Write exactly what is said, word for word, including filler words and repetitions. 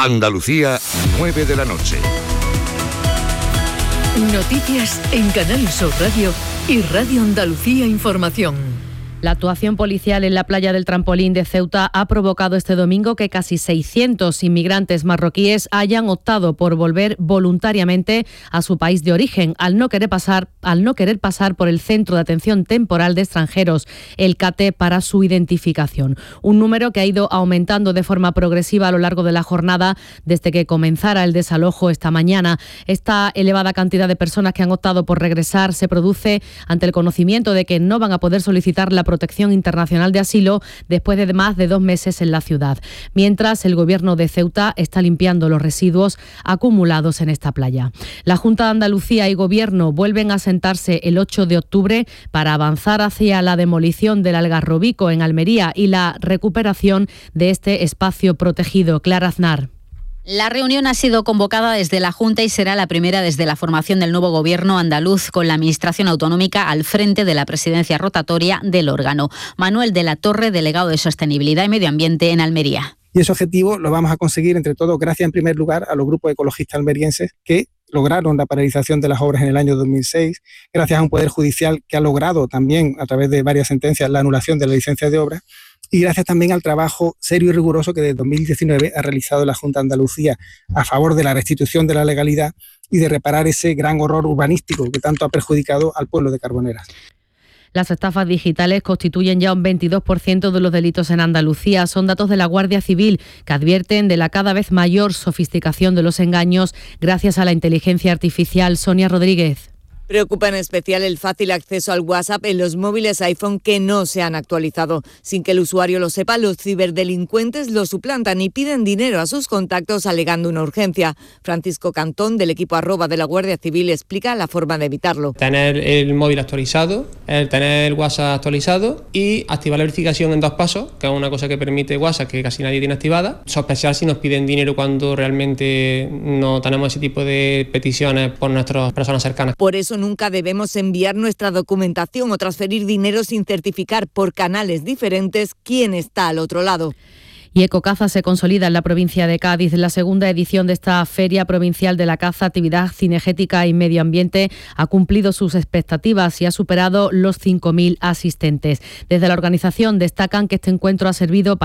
Andalucía, nueve de la noche. Noticias en Canal Sur Radio y Radio Andalucía Información. La actuación policial en la playa del Trampolín de Ceuta ha provocado este domingo que casi seiscientos inmigrantes marroquíes hayan optado por volver voluntariamente a su país de origen, al no querer pasar, al no querer pasar por el Centro de Atención Temporal de Extranjeros, el C A T E, para su identificación. Un número que ha ido aumentando de forma progresiva a lo largo de la jornada desde que comenzara el desalojo esta mañana. Esta elevada cantidad de personas que han optado por regresar se produce ante el conocimiento de que no van a poder solicitar la protección internacional de asilo después de más de dos meses en la ciudad. Mientras, el Gobierno de Ceuta está limpiando los residuos acumulados en esta playa. La Junta de Andalucía y Gobierno vuelven a sentarse el ocho de octubre para avanzar hacia la demolición del Algarrobico en Almería y la recuperación de este espacio protegido. Clara Aznar. La reunión ha sido convocada desde la Junta y será la primera desde la formación del nuevo gobierno andaluz, con la Administración Autonómica al frente de la presidencia rotatoria del órgano. Manuel de la Torre, delegado de Sostenibilidad y Medio Ambiente en Almería. Y ese objetivo lo vamos a conseguir entre todos gracias en primer lugar a los grupos ecologistas almerienses que lograron la paralización de las obras en el año dos mil seis, gracias a un Poder Judicial que ha logrado también, a través de varias sentencias, la anulación de la licencia de obra, y gracias también al trabajo serio y riguroso que desde dos mil diecinueve ha realizado la Junta de Andalucía a favor de la restitución de la legalidad y de reparar ese gran horror urbanístico que tanto ha perjudicado al pueblo de Carboneras. Las estafas digitales constituyen ya un veintidós por ciento de los delitos en Andalucía. Son datos de la Guardia Civil, que advierten de la cada vez mayor sofisticación de los engaños gracias a la inteligencia artificial. Sonia Rodríguez. Preocupa en especial el fácil acceso al WhatsApp en los móviles iPhone que no se han actualizado. Sin que el usuario lo sepa, los ciberdelincuentes lo suplantan y piden dinero a sus contactos alegando una urgencia. Francisco Cantón, del equipo arroba de la Guardia Civil, explica la forma de evitarlo. Tener el móvil actualizado, el tener el WhatsApp actualizado y activar la verificación en dos pasos, que es una cosa que permite WhatsApp que casi nadie tiene activada. Sospechar si nos piden dinero cuando realmente no tenemos ese tipo de peticiones por nuestras personas cercanas. Por eso nunca debemos enviar nuestra documentación o transferir dinero sin certificar por canales diferentes quién está al otro lado. Y Ecocaza se consolida en la provincia de Cádiz. La segunda edición de esta Feria Provincial de la Caza, Actividad Cinegética y Medio Ambiente, ha cumplido sus expectativas y ha superado los cinco mil asistentes. Desde la organización destacan que este encuentro ha servido para